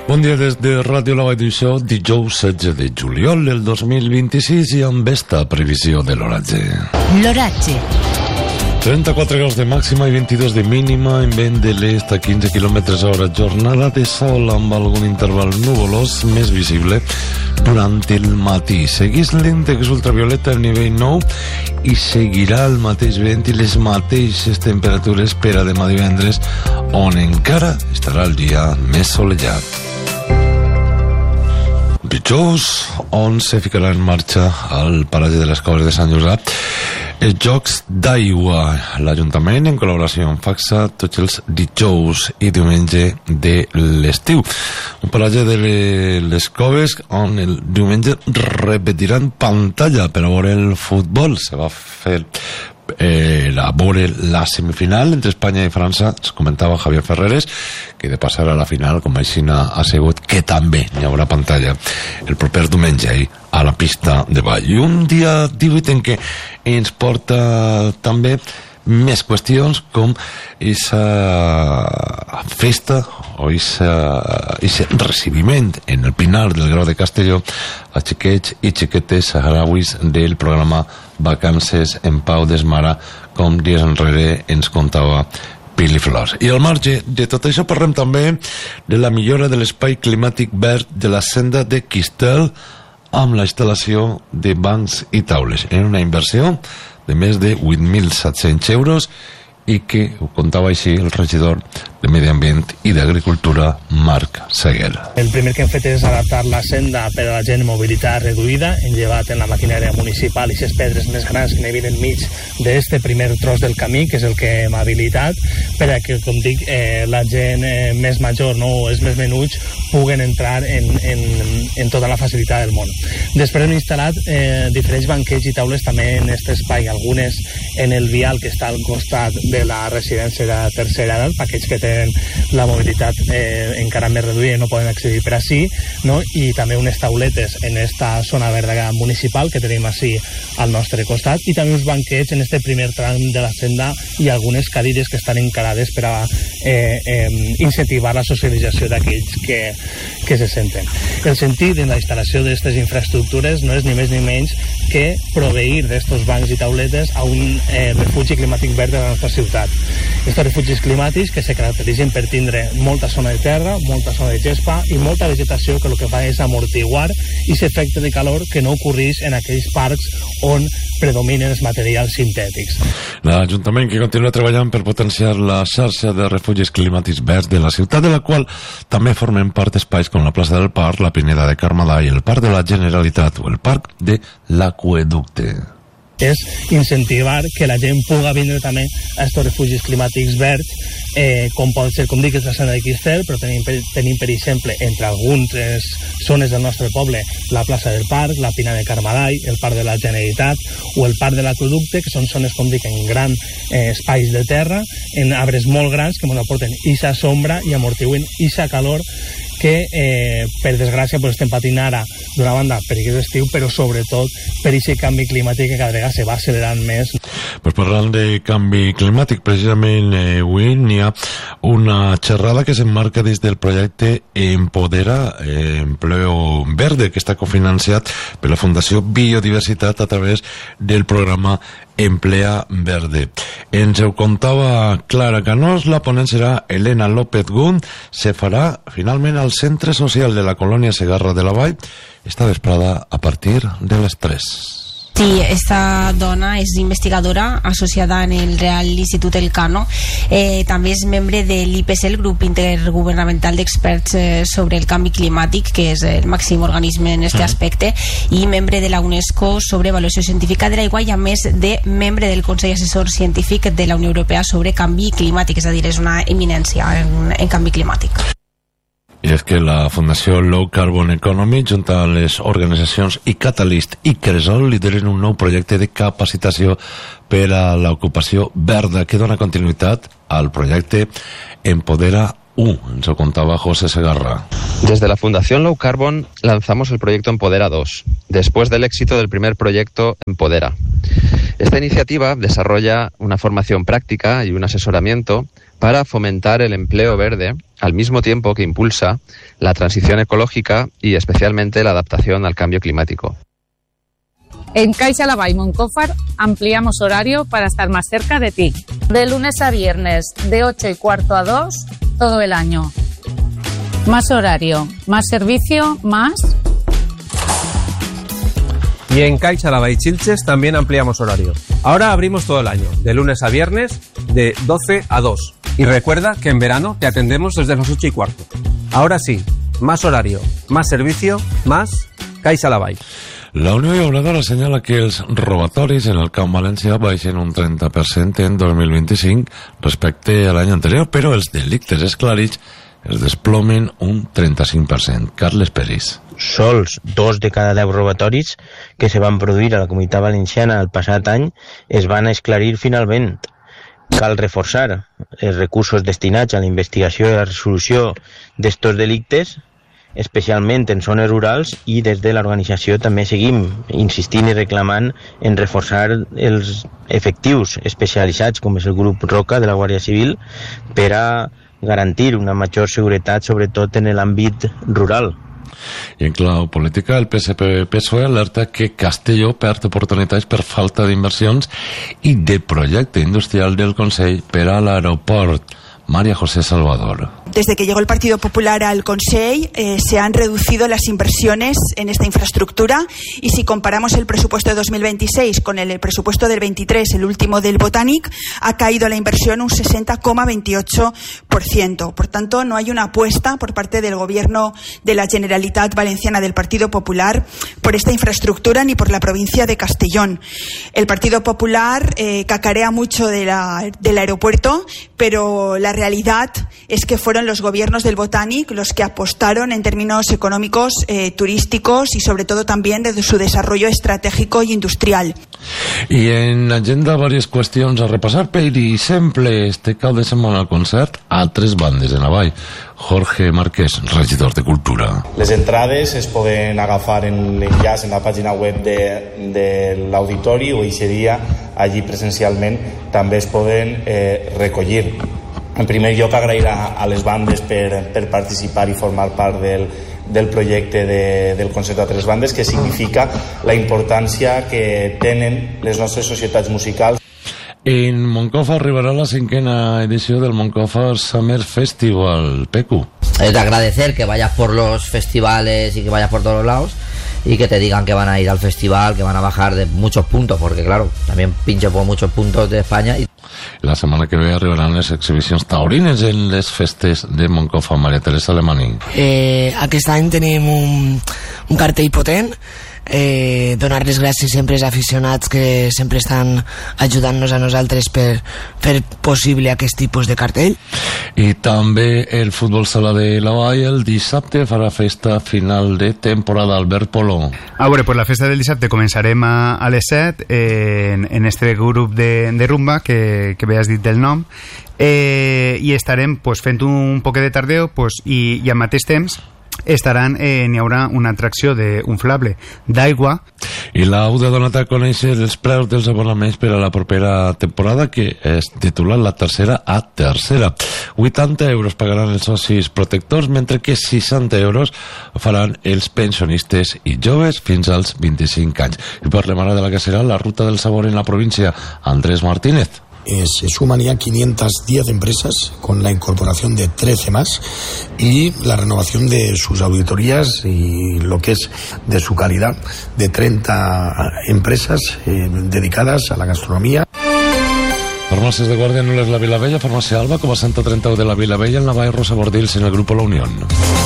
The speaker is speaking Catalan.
Bon dia des de Ràdio La Vall d'Uixó, dijous 16 de juliol del 2026 i amb esta previsió de l'oratge. L'oratge. 34 graus de màxima i 22 de mínima, en vent de l'est a 15 km/h, jornada de sol amb algun interval nuvolós més visible durant el matí. Seguís l'índex ultravioleta al nivell 9 i seguirà el mateix vent i les mateixes temperatures per a demà divendres, on encara estarà el dia més solellat. Dijous, on se ficarà en marxa al paratge de les Coves de Sant Josep els Jocs d'Aigua. L'Ajuntament, en col·laboració amb FACSA, tots els dijous i diumenge de l'estiu. Un paratge de les Coves on el diumenge repetiran pantalla per a veure el futbol. Se va fer a veure la semifinal entre Espanya i França. Es comentava Javier Ferreres que de passar a la final, com així ha assegut que també hi haurà pantalla el proper diumenge a la pista de ball. I un dia 18 en què ens porta també més qüestions com aquesta festa o aquest recibiment en el Pinar del Grau de Castelló a xiquets i xiquetes saharauis del programa Vacances en Pau d'Esmara, com dies enrere ens contava Pili Flors. I al marge de tot això parlem també de la millora de l'espai climàtic verd de la senda de Quistel amb la instal·lació de bancs i taules en una inversió de més de 8.700 euros i que ho contava així el regidor de Medi Ambient i d'Agricultura, Marc Seguer. El primer que hem fet és adaptar la senda per a la gent amb mobilitat reduïda. Hem llevat en la maquinària municipal i les pedres més grans que n'hi havia enmig d'este primer tros del camí, que és el que hem habilitat, per a que, com dic, la gent més major, no, els més menuts, puguen entrar en tota la facilitat del món. Després hem instal·lat diferents banquets i taules també en aquest espai, algunes en el vial que està al costat de la residència de tercera edat, per aquells que tenen la mobilitat encara més reduïda i no poden accedir per ací, no? I també unes tauletes en esta zona verda municipal que tenim ací al nostre costat, i també uns banquets en este primer tram de la senda i algunes cadires que estan encarades per a incentivar la socialització d'aquells que se senten. El sentit de la instal·lació d'aquestes infraestructures no és ni més ni menys que proveir d'estos bancs i tauletes a un refugi climàtic verd de la nostra ciutat. Estos refugis climàtics que se caracteritzen per tindre molta zona de terra, molta zona de gespa i molta vegetació que el que fa és amortiguar aquest efecte de calor que no ocorreix en aquells parcs on predominen els materials sintètics. L'Ajuntament que continua treballant per potenciar la xarxa de refugis climàtics verds de la ciutat, de la qual també formen part espais com la plaça del Parc, la Pineda de Carmadà i el Parc de la Generalitat o el Parc de l'Aqüeducte. És incentivar que la gent puga vindre també a estos refugis climàtics verds, com pot ser, com dic, és la zona de Quistel, però tenim per exemple, entre algunes zones del nostre poble, la plaça del Parc, la Pina de Carmadai, el Parc de la Generalitat o el Parc de l'Aqüeducte, que són zones, com dic, en gran espais de terra, en arbres molt grans que ens aporten ixa sombra i amortiguen ixa calor que, per desgràcia, estem patint ara, d'una banda, per aquest estiu, però sobretot per aquest canvi climàtic que cada vegada se va accelerant més. Pues parlant de canvi climàtic, precisament avui n'hi ha una xerrada que s'emmarca des del projecte Empodera Empleo Verde, que està cofinanciat per la Fundació Biodiversitat a través del programa Emplea Verde. Ens ho contava Clara Canós, la ponent serà Elena López Gun, se farà finalment al Centre Social de la Colònia Segarra de la Vall esta vesprada a partir de les 3. Sí, esta dona és investigadora associada en el Real Institut Elcano, també és membre de l'IPC, el grup intergovernamental d'experts sobre el canvi climàtic, que és el màxim organisme en aquest aspecte, i membre de la UNESCO sobre avaluació científica de l'aigua, i a més de membre del Consell Assessor Científic de la Unió Europea sobre canvi climàtic, és a dir, és una eminència en canvi climàtic. I és que la Fundació Low Carbon Economy, junt a les organitzacions iCatalyst i Cresol, lideren un nou projecte de capacitació per a l'ocupació verda que dona continuïtat al projecte Empodera 1. Ens lo contaba José Segarra. Desde la Fundación Low Carbon lanzamos el proyecto Empodera 2, después del éxito del primer proyecto Empodera. Esta iniciativa desarrolla una formación práctica y un asesoramiento para fomentar el empleo verde al mismo tiempo que impulsa la transición ecológica y especialmente la adaptación al cambio climático. En Caixa Laval Moncófar ampliamos horario para estar más cerca de ti. De lunes a viernes, de 8:15 a 2, todo el año. Más horario, más servicio, más... Y en Caixa Laval Xilxes también ampliamos horario. Ahora abrimos todo el año, de lunes a viernes, de 12 a 2. Y recuerda que en verano te atendemos desde las 8:15. Ahora sí, más horario, más servicio, más Caixa Laval. La Unió Llauradora assenyala que els robatoris en el Camp Valencià baixen un 30% en 2025 respecte a l'any anterior, però els delictes esclarits es desplomen un 35%. Carles Peris. Sols 2 de cada 10 robatoris que se van produir a la Comunitat Valenciana el passat any es van esclarir finalment. Cal reforçar els recursos destinats a la investigació i la resolució d'estos delictes, especialment en zones rurals, i des de l'organització també seguim insistint i reclamant en reforçar els efectius especialitzats, com és el grup Roca de la Guàrdia Civil, per a garantir una major seguretat, sobretot en l'àmbit rural. I en clau política, el PSC-PSOE alerta que Castelló perd oportunitats per falta d'inversions i de projecte industrial del Consell per a l'aeroport. María José Salvador. Desde que llegó el Partido Popular al Consell se han reducido las inversiones en esta infraestructura, y si comparamos el presupuesto de 2026 con el presupuesto del 23, el último del Botànic, ha caído la inversión un 60,28%. Por tanto, no hay una apuesta por parte del Gobierno de la Generalitat Valenciana del Partido Popular por esta infraestructura ni por la provincia de Castellón. El Partido Popular cacarea mucho del aeropuerto, pero la realidad es que fueron los gobiernos del Botànic los que apostaron en términos económicos, turísticos y sobre todo también de su desarrollo estratégico y industrial. I en agenda diverses qüestions a repassar. Per exemple, este cap de setmana al concert a 3 bandes en la vall. Jorge Márquez, regidor de Cultura. Les entrades es poden agafar en l'enllaç en la pàgina web de l'auditori, o aquest dia allí presencialment també es poden recollir. En primer lloc, agrair a les bandes per participar i formar part del projecte del concert a 3 bandes, que significa la importància que tenen les nostres societats musicals. En Moncofa arribará la 5ª edición del Moncofa Summer Festival. Pecu. Es de agradecer que vayas por los festivales y que vayas por todos los lados y que te digan que van a ir al festival, que van a bajar de muchos puntos, porque claro, también pincho por muchos puntos de España. La setmana que ve arribaran les exhibicions taurines en les festes de Moncofa. Maria Teresa Alemany. Aquest any tenim un cartell potent. Donar les gràcies sempre als aficionats que sempre estan ajudant-nos a nosaltres per fer possible aquest tipus de cartell. I també el futbol sala de la Vall el dissabte farà festa final de temporada. Albert Polo. A veure, pues la festa del dissabte començarem a les 7 en este grup de rumba que bé has dit del nom, i estarem pues, fent un poc de tardeo, pues, i al mateix temps n'hi haurà una atracció d'inflable d'aigua. I l'AU ha donat a conèixer els preus dels abonaments per a la propera temporada, que es titula La Tercera a Tercera. 80 euros pagaran els socis protectors, mentre que 60 euros faran els pensionistes i joves fins als 25 anys. I parlem ara de la que serà la Ruta del Sabor en la província. Andrés Martínez. Se suman ya 510 empresas con la incorporación de 13 más y la renovación de sus auditorías y lo que es de su calidad, de 30 empresas dedicadas a la gastronomía. Farmàcies de Guàrdia Nules la Vilavella, Farmàcia Alba com a 131 de la Vilavella, en la Vall Rosa Bordils en el Grupo La Unión.